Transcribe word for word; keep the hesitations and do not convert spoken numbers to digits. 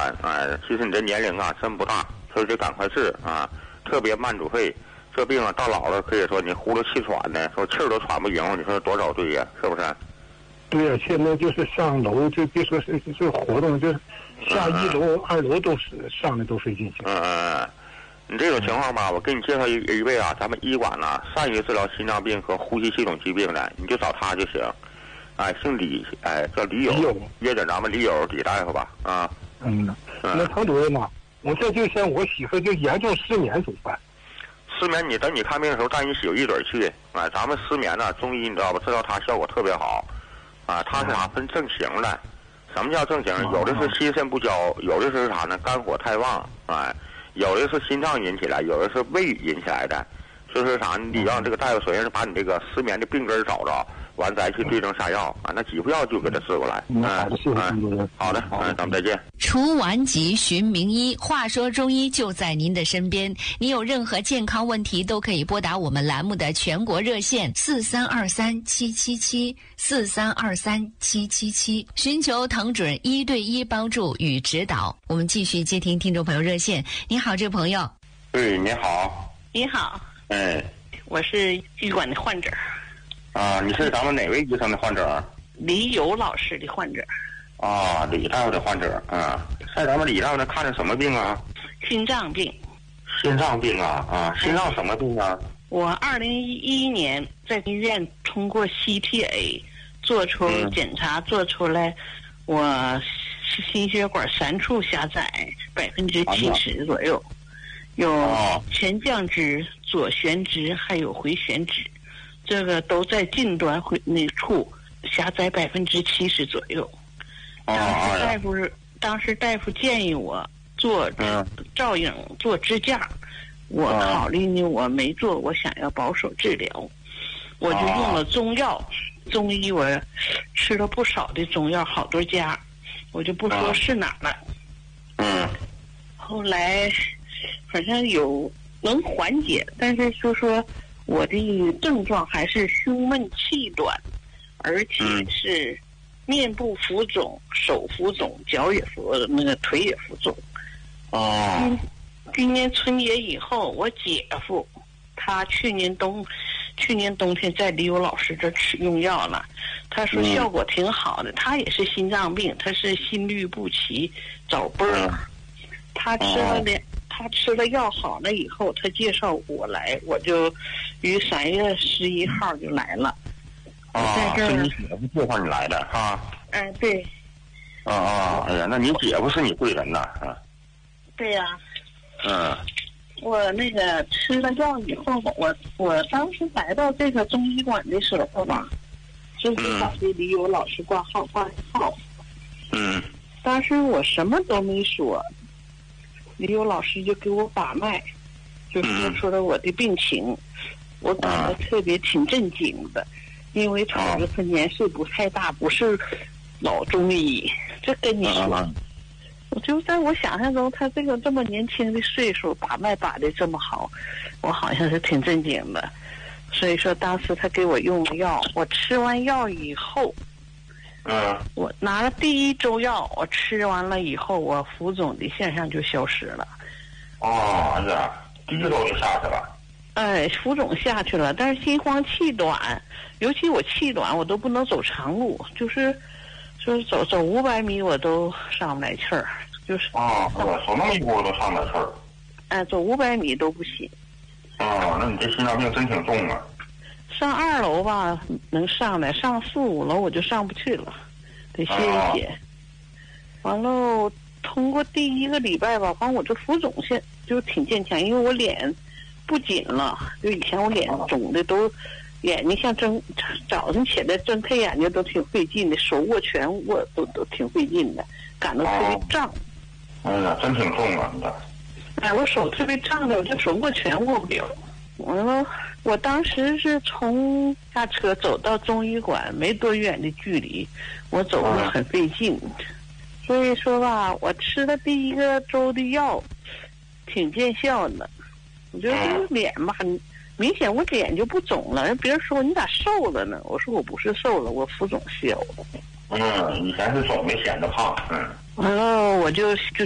管，哎，其实你这年龄啊真不大，所以得赶快治啊，特别慢阻肺。这病啊，到老了可以说你呼噜气喘的，说气儿都喘不匀，你说多少对呀、啊？是不是？ 对呀、啊，现在就是上楼，就别说是是活动，就是下一楼、嗯、二楼都是上的都费劲。 嗯嗯嗯，你这种情况吧，我给你介绍一一位啊，咱们医馆呐、啊，善于治疗心脏病和呼吸系统疾病的，你就找他就行。哎，姓李，哎，叫李友，约着咱们李友李大夫吧，啊。 嗯，那唐主任呐，我这就像我媳妇就严重失眠怎么办？ 失眠，你等你看病的时候带你媳妇一准去。哎，咱们失眠呢，中医你知道吧？治疗它效果特别好。啊，它是啥分正型的？什么叫正型？有的是心肾不交，有的是啥呢？肝火太旺，哎，有的是心脏引起来，有的是胃引起来的。就是啥？你让这个大夫首先是把你这个失眠的病根找着。完再去对症下药啊，那几副药就给他治过来。 嗯，好的，谢谢主任。 好的，嗯，咱们再见。 除顽疾寻名医，话说中医就在您的身边。你有任何健康问题，都可以拨打我们栏目的全国热线四三二三七七七四三二三七七七，寻求唐主任一对一帮助与指导。我们继续接听听众朋友热线。你好，这位朋友。 对，你好。 你好。 哎， 我是医馆的患者。 啊，你是咱们哪位医生的患者？ 李友老师的患者。 啊，李大夫的患者啊，在咱们李大夫那看的什么病啊？ 心脏病。 心脏病啊啊，心脏什么病啊？ 我二零一一年在医院通过 C T A 做出检查，嗯、做出来我心血管三处狭窄百分之七十左右，有前降支、左旋支还有回旋支。这个都在近端会那处狭窄百分之七十左右。当时大夫是，当时大夫建议我做照影做支架，我考虑呢我没做，我想要保守治疗，我就用了中药，中医我吃了不少的中药，好多家，我就不说是哪了。 嗯。 后来反正有能缓解，但是就说。我的症状还是胸闷气短，而且是面部浮肿、手浮肿、脚也浮，那个腿也浮肿。 哦。 今今年春节以后，我姐夫他去年冬去年冬天在李友老师这吃用药了，他说效果挺好的。他也是心脏病，他是心律不齐、早搏儿。他吃了两。他吃了药好了以后，他介绍我来，我就于三月十一号就来了。 啊，是你姐夫介绍你来的啊？ 哎，对。 啊啊！哎呀，那你姐夫是你贵人呐啊！ 对呀、 啊。嗯。 我那个吃了药以后，我我当时来到这个中医馆的时候吧，就是找的李友老师挂号挂号。 嗯。 当时我什么都没说。李友老师就给我把脉，就说出了我的病情，嗯、我感到特别挺震惊的，因为他儿子年岁不太大，不是老中医，这跟你说， 嗯、 我就在我想象中，他这个这么年轻的岁数把脉把的这么好，我好像是挺震惊的，所以说当时他给我用药，我吃完药以后。 嗯， 我拿了第一周药，我吃完了以后，我浮肿的现象就消失了。 哦，是啊，第一周就下去了。 哎，浮肿下去了，但是心慌气短，尤其我气短，我都不能走长路，就是就是走走五百米我都上不来气儿，就是。 哦，我走那么一步都上不来气儿。 哎，走五百米都不行。 哦，那你这心脏病真挺重啊。 上二楼吧能上来，上四五楼我就上不去了，得歇一歇。哦、完了，通过第一个礼拜吧，反正我这浮肿现就挺坚强，因为我脸不紧了，就以前我脸肿的都，眼睛像睁早上起来睁开眼睛都挺费劲的，手握拳握都都挺费劲的，感到特别胀。 哎呀，真挺重啊！你这。 哎，我手特别胀的，我这手握拳握不了。完了，我当时是从下车走到中医馆没多远的距离，我走路很费劲，所以说吧，我吃了第一个周的药，挺见效的。我觉得这个脸吧，很明显，我脸就不肿了。人别人说你咋瘦了呢？我说我不是瘦了，我浮肿消了。 嗯，以前是肿没显得胖。嗯。 完了，我就就